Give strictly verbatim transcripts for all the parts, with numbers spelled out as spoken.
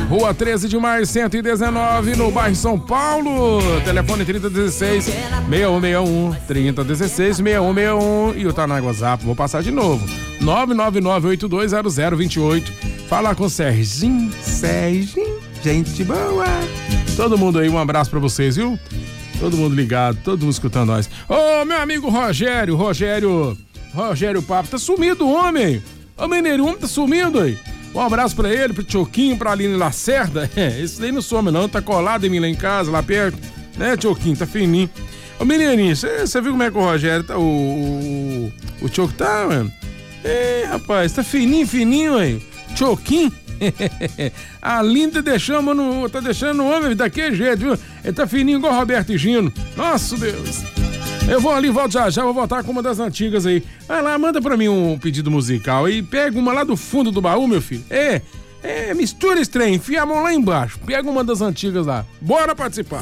Rua treze de maio, cento e dezenove, no bairro São Paulo. Telefone trinta dezesseis, seis um seis um, trinta dezesseis, seis um seis um. E o tá na WhatsApp, vou passar de novo. nove nove nove oito dois zero zero dois oito. Fala com o Serginho, Serginho, gente boa. Todo mundo aí, um abraço pra vocês, viu? Todo mundo ligado, todo mundo escutando nós. Ô, meu amigo Rogério, Rogério, Rogério Papo, tá sumido o homem. Ô, Mineiro, o homem tá sumindo aí. Um abraço pra ele, pro Tioquinho, pra Aline Lacerda. É, esse daí não some não, tá colado em mim lá em casa, lá perto. Né, Tioquinho, tá fininho. Ô, Mineirinho, você viu como é que o Rogério tá, o, o, o Tioco tá, mano? É, rapaz, tá fininho, fininho, aí. Tioquinho. A Linda deixando, no, tá deixando o homem daquele jeito, viu? Ele tá fininho igual Roberto e Gino. Nossa, Deus. Eu vou ali, volto já já, vou voltar com uma das antigas aí. Vai lá, manda pra mim um pedido musical aí. Pega uma lá do fundo do baú, meu filho. É, é, mistura esse trem, enfia a mão lá embaixo. Pega uma das antigas lá. Bora participar.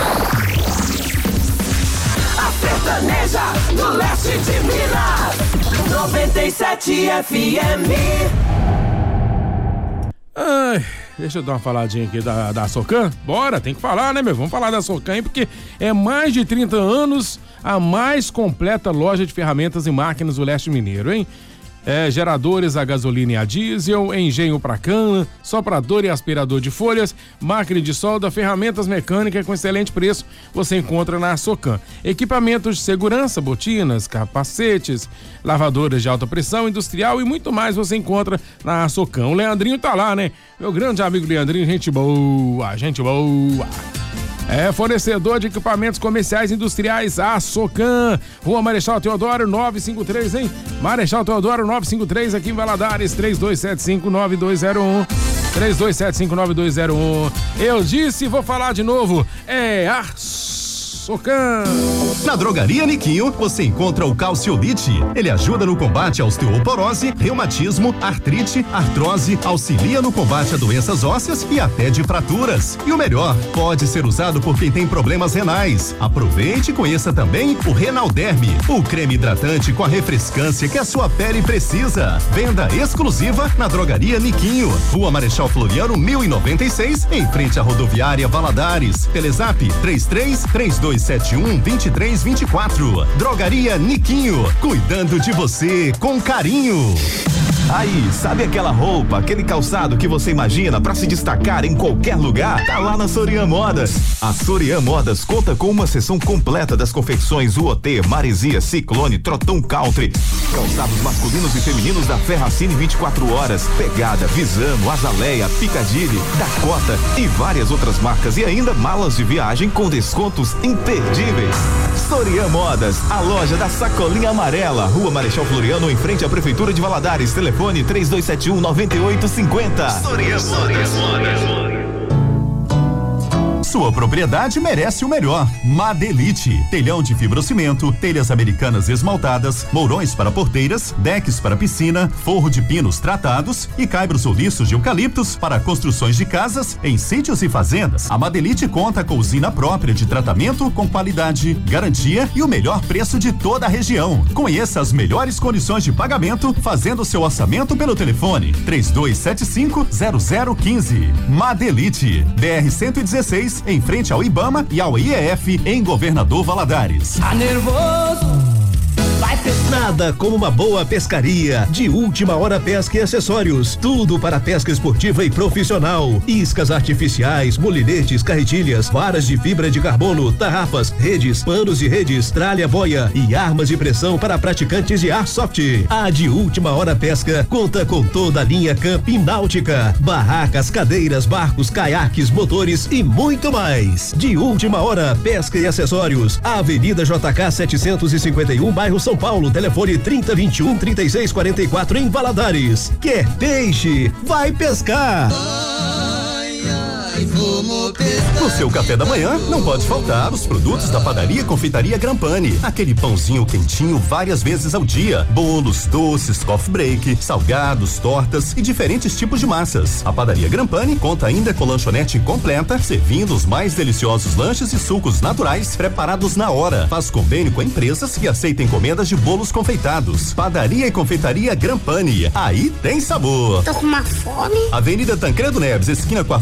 A sertaneja do leste de Minas, noventa e sete F M. Ai, deixa eu dar uma faladinha aqui da, da Socan. Bora, tem que falar, né, meu? Vamos falar da Socan, porque é mais de trinta anos a mais completa loja de ferramentas e máquinas do leste mineiro, hein? É, geradores a gasolina e a diesel, engenho para cana, soprador e aspirador de folhas, máquina de solda, ferramentas mecânicas com excelente preço, você encontra na Socan. Equipamentos de segurança, botinas, capacetes, lavadoras de alta pressão, industrial e muito mais você encontra na Socan. O Leandrinho tá lá, né? Meu grande amigo Leandrinho, gente boa, gente boa. É fornecedor de equipamentos comerciais e industriais, a Socan, Rua Marechal Teodoro novecentos e cinquenta e três, hein? Marechal Teodoro novecentos e cinquenta e três, aqui em Valadares, três dois sete cinco nove dois zero um, três dois sete cinco nove dois zero um. Eu disse, vou falar de novo, é a Socan. Na Drogaria Niquinho, você encontra o Calciolite. Ele ajuda no combate à osteoporose, reumatismo, artrite, artrose, auxilia no combate a doenças ósseas e até de fraturas. E o melhor, pode ser usado por quem tem problemas renais. Aproveite e conheça também o Renalderme, o creme hidratante com a refrescância que a sua pele precisa. Venda exclusiva na Drogaria Niquinho, Rua Marechal Floriano mil e noventa e seis, em frente à rodoviária Valadares. Telezap três três três dois sete um dois três dois quatro. Drogaria Niquinho, cuidando de você com carinho. Aí, sabe aquela roupa, aquele calçado que você imagina pra se destacar em qualquer lugar? Tá lá na Sorian Modas. A Sorian Modas conta com uma seção completa das confecções U O T, Maresia, Ciclone, Trotão Country, calçados masculinos e femininos da Ferracini vinte e quatro horas, Pegada, Visano, Azaleia, Picadilly, Dakota e várias outras marcas, e ainda malas de viagem com descontos imperdíveis. Sorian Modas, a loja da sacolinha amarela, Rua Marechal Floriano, em frente à Prefeitura de Valadares. Telefone três dois sete um nove oito cinco zero. Sorian Modas. Sua propriedade merece o melhor. Madelite, telhão de fibrocimento, telhas americanas esmaltadas, mourões para porteiras, decks para piscina, forro de pinos tratados e caibros ou liços de eucaliptos para construções de casas em sítios e fazendas. A Madelite conta com usina própria de tratamento com qualidade, garantia e o melhor preço de toda a região. Conheça as melhores condições de pagamento fazendo seu orçamento pelo telefone três dois sete cinco zero zero um cinco. Madelite, B R cento e dezesseis, em frente ao Ibama e ao I E F, em Governador Valadares. Tá nervoso? Vai pescar. Nada como uma boa pescaria. De Última Hora Pesca e Acessórios. Tudo para pesca esportiva e profissional. Iscas artificiais, molinetes, carretilhas, varas de fibra de carbono, tarrafas, redes, panos de redes, tralha boia e armas de pressão para praticantes de airsoft. A De Última Hora Pesca conta com toda a linha camping náutica, barracas, cadeiras, barcos, caiaques, motores e muito mais. De Última Hora Pesca e Acessórios. Avenida J K setecentos e cinquenta e um, bairro São Paulo. Telefone trinta vinte e um, trinta e seis quarenta e quatro em Valadares. Quer peixe? Vai pescar! No seu café da manhã, não pode faltar os produtos da padaria e confeitaria Grampani. Aquele pãozinho quentinho várias vezes ao dia. Bolos, doces, coffee break, salgados, tortas e diferentes tipos de massas. A padaria Grampani conta ainda com lanchonete completa, servindo os mais deliciosos lanches e sucos naturais preparados na hora. Faz convênio com empresas que aceitam encomendas de bolos confeitados. Padaria e confeitaria Grampani. Aí tem sabor. Tô com uma fome. Avenida Tancredo Neves, esquina com a